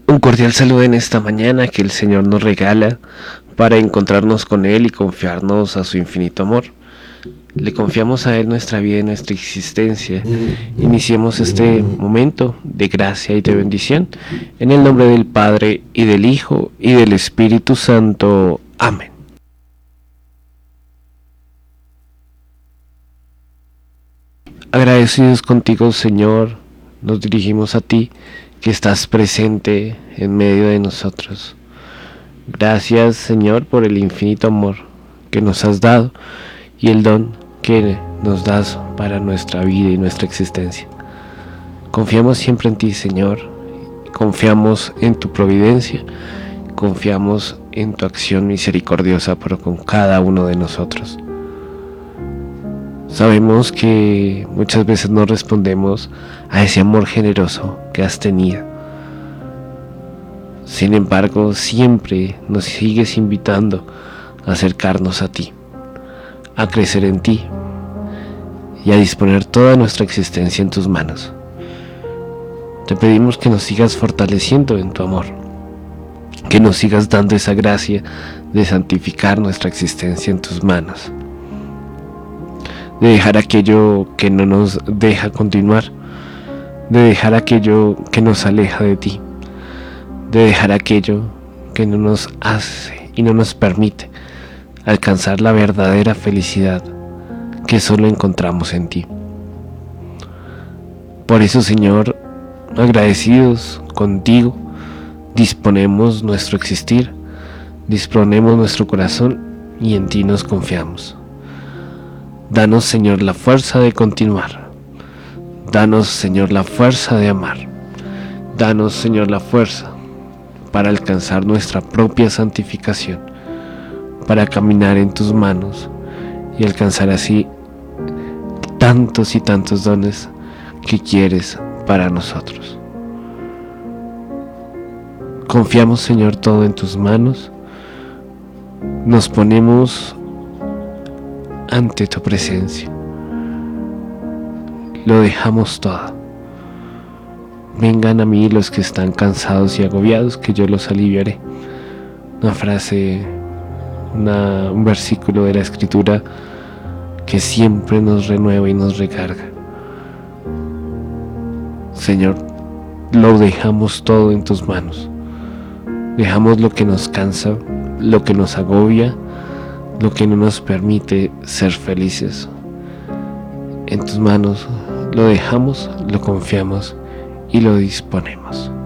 Un cordial saludo en esta mañana que el Señor nos regala para encontrarnos con Él y confiarnos a su infinito amor. Le confiamos a Él nuestra vida y nuestra existencia. Iniciemos este momento de gracia y de bendición en el nombre del Padre y del Hijo y del Espíritu Santo. Amén. Agradecidos contigo, Señor, nos dirigimos a ti, que estás presente en medio de nosotros. Gracias, Señor, por el infinito amor que nos has dado y el don que nos das para nuestra vida y nuestra existencia. Confiamos siempre en ti, Señor, confiamos en tu providencia, confiamos en tu acción misericordiosa para con cada uno de nosotros. Sabemos que muchas veces no respondemos a ese amor generoso que has tenido. Sin embargo, siempre nos sigues invitando a acercarnos a ti, a crecer en ti y a disponer toda nuestra existencia en tus manos. Te pedimos que nos sigas fortaleciendo en tu amor, que nos sigas dando esa gracia de santificar nuestra existencia en tus manos, de dejar aquello que no nos deja continuar, de dejar aquello que nos aleja de ti, de dejar aquello que no nos hace y no nos permite alcanzar la verdadera felicidad que solo encontramos en ti. Por eso, Señor, agradecidos contigo, disponemos nuestro existir, disponemos nuestro corazón y en ti nos confiamos. Danos, Señor, la fuerza de continuar. Danos, Señor, la fuerza de amar. Danos, Señor, la fuerza para alcanzar nuestra propia santificación, para caminar en tus manos y alcanzar así tantos y tantos dones que quieres para nosotros. Confiamos, Señor, todo en tus manos. Nos ponemos ante tu presencia. Lo dejamos todo. Vengan a mí los que están cansados y agobiados, que yo los aliviaré. Una frase, un versículo de la Escritura que siempre nos renueva y nos recarga. Señor, lo dejamos todo en tus manos. Dejamos lo que nos cansa, lo que nos agobia, lo que no nos permite ser felices. En tus manos lo dejamos, lo confiamos y lo disponemos.